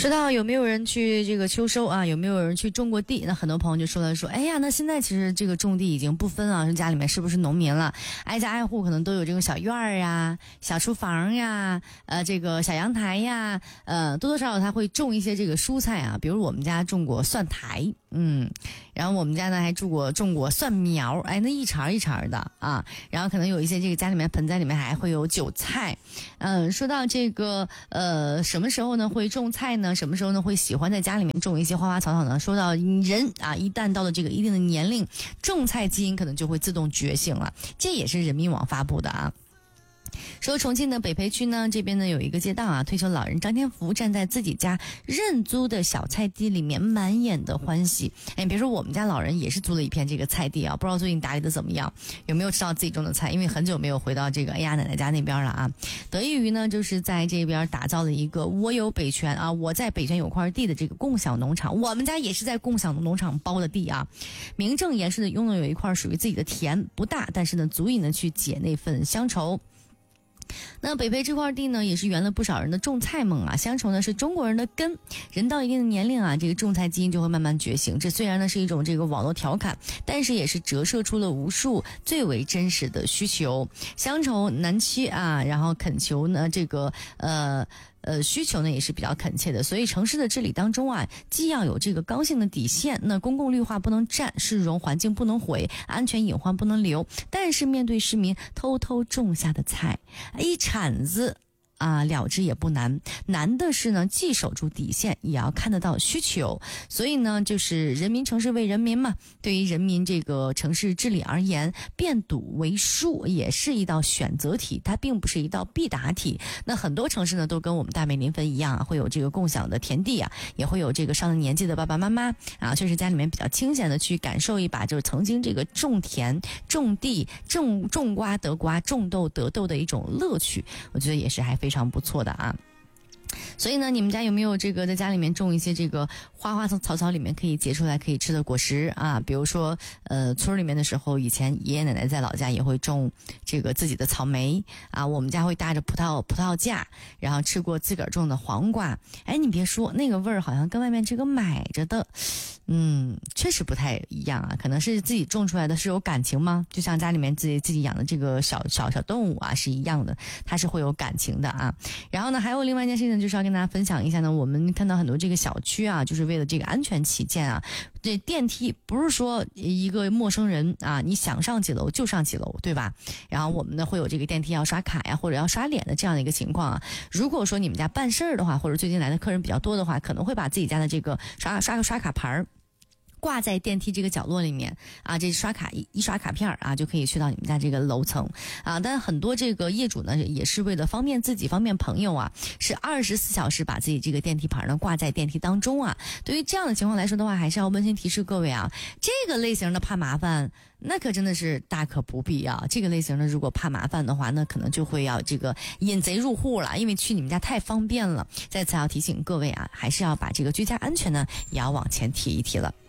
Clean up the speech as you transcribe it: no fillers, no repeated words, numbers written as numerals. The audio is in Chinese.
说到有没有人去这个秋收啊，有没有人去种过地？那很多朋友就说了说，哎呀，那现在其实这个种地已经不分啊，家里面是不是农民了，挨家挨户可能都有这个小院儿呀、小厨房呀、这个小阳台呀，多多少少他会种一些这个蔬菜啊，比如我们家种过蒜苔，然后我们家呢还种过蒜苗，哎，那一茬一茬的啊，然后可能有一些这个家里面盆栽里面还会有韭菜，说到这个什么时候呢会种菜呢？什么时候呢会喜欢在家里面种一些花花草草呢？说到人啊，一旦到了这个一定的年龄，种菜基因可能就会自动觉醒了，这也是人民网发布的啊。说重庆的北碚区呢，这边呢有一个街道啊，退休老人张天福站在自己家认租的小菜地里面，满眼的欢喜。哎，别说我们家老人也是租了一片这个菜地啊，不知道最近打理的怎么样，有没有吃到自己种的菜？因为很久没有回到这个哎呀奶奶家那边了啊。得益于呢，就是在这边打造了一个我有北泉啊，我在北泉有块地的这个共享农场，我们家也是在共享农场包的地啊，名正言顺的拥有一块属于自己的田，不大，但是呢足以呢去解那份乡愁。那北碚这块地呢，也是圆了不少人的种菜梦啊。乡愁呢是中国人的根，人到一定的年龄啊，这个种菜基因就会慢慢觉醒。这虽然呢是一种这个网络调侃，但是也是折射出了无数最为真实的需求。乡愁难期啊，然后恳求呢这个需求呢也是比较恳切的，所以城市的治理当中啊，既要有这个刚性的底线，那公共绿化不能占，市容环境不能毁，安全隐患不能留。但是面对市民偷偷种下的菜，一铲子了之也不难，难的是呢，既守住底线，也要看得到需求。所以呢，就是人民城市为人民嘛。对于人民这个城市治理而言，变堵为疏也是一道选择题，它并不是一道必答题。那很多城市呢，都跟我们大美临汾一样啊，会有这个共享的田地啊，也会有这个上了年纪的爸爸妈妈啊，确实家里面比较清闲的去感受一把，就是曾经这个种田、种地、种瓜得瓜、种豆得豆的一种乐趣。我觉得也是还非常不错的啊。所以呢，你们家有没有这个在家里面种一些这个花花草草里面可以结出来可以吃的果实啊？比如说村里面的时候，以前爷爷奶奶在老家也会种这个自己的草莓啊，我们家会搭着葡萄架，然后吃过自个儿种的黄瓜。哎，你别说，那个味儿好像跟外面这个买着的确实不太一样啊，可能是自己种出来的是有感情吗？就像家里面自己养的这个小动物啊是一样的，它是会有感情的啊。然后呢，还有另外一件事情，就是要跟大家分享一下呢，我们看到很多这个小区啊，就是为了这个安全起见啊，这电梯不是说一个陌生人啊，你想上几楼就上几楼，对吧？然后我们呢会有这个电梯要刷卡呀，或者要刷脸的这样的一个情况啊。如果说你们家办事儿的话，或者最近来的客人比较多的话，可能会把自己家的这个刷卡牌儿挂在电梯这个角落里面啊，这刷卡一刷卡片啊，就可以去到你们家这个楼层啊。但很多这个业主呢，也是为了方便自己、方便朋友啊，是24小时把自己这个电梯牌呢挂在电梯当中啊。对于这样的情况来说的话，还是要温馨提示各位啊，这个类型的怕麻烦，那可真的是大可不必啊。这个类型的如果怕麻烦的话，那可能就会要这个引贼入户了，因为去你们家太方便了。再次要提醒各位啊，还是要把这个居家安全呢，也要往前提一提了。